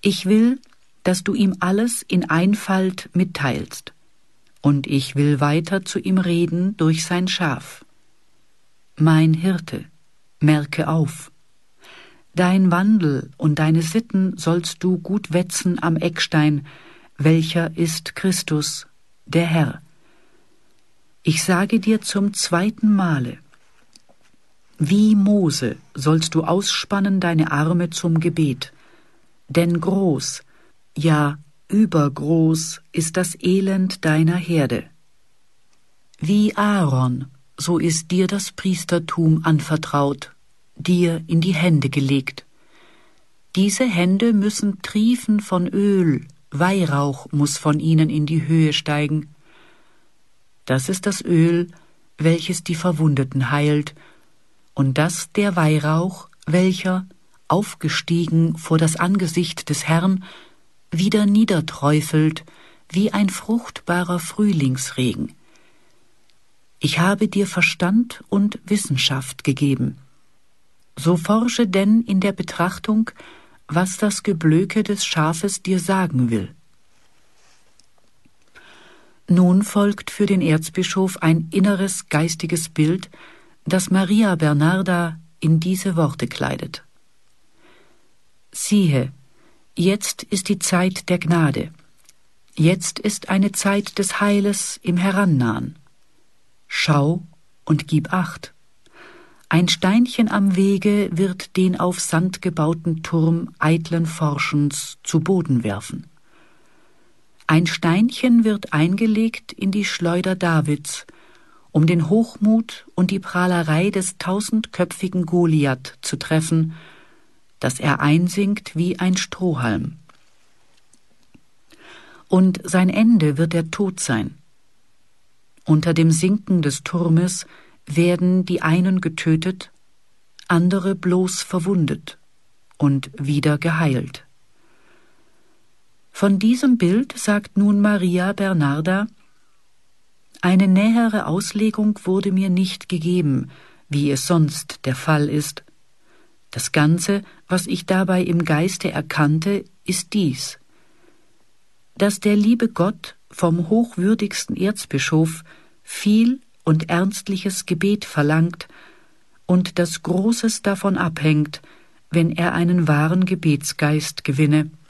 Ich will, dass du ihm alles in Einfalt mitteilst, und ich will weiter zu ihm reden durch sein Schaf. Mein Hirte, merke auf, dein Wandel und deine Sitten sollst du gut wetzen am Eckstein, welcher ist Christus, der Herr. Ich sage dir zum 2. Male, wie Mose sollst du ausspannen deine Arme zum Gebet, denn groß, ja übergroß ist das Elend deiner Herde. Wie Aaron, so ist dir das Priestertum anvertraut, dir in die Hände gelegt. Diese Hände müssen triefen von Öl, Weihrauch muss von ihnen in die Höhe steigen. Das ist das Öl, welches die Verwundeten heilt, und das der Weihrauch, welcher, aufgestiegen vor das Angesicht des Herrn, wieder niederträufelt wie ein fruchtbarer Frühlingsregen. Ich habe dir Verstand und Wissenschaft gegeben. So forsche denn in der Betrachtung, was das Geblöke des Schafes dir sagen will. Nun folgt für den Erzbischof ein inneres geistiges Bild, das Maria Bernarda in diese Worte kleidet. Siehe, jetzt ist die Zeit der Gnade. Jetzt ist eine Zeit des Heiles im Herannahen. Schau und gib Acht. Ein Steinchen am Wege wird den auf Sand gebauten Turm eitlen Forschens zu Boden werfen. Ein Steinchen wird eingelegt in die Schleuder Davids, um den Hochmut und die Prahlerei des 1000-köpfigen Goliath zu treffen, dass er einsinkt wie ein Strohhalm. Und sein Ende wird der Tod sein. Unter dem Sinken des Turmes werden die einen getötet, andere bloß verwundet und wieder geheilt. Von diesem Bild sagt nun Maria Bernarda: Eine nähere Auslegung wurde mir nicht gegeben, wie es sonst der Fall ist. Das Ganze, was ich dabei im Geiste erkannte, ist dies: dass der liebe Gott vom hochwürdigsten Erzbischof viel und ernstliches Gebet verlangt und dass Großes davon abhängt, wenn er einen wahren Gebetsgeist gewinne,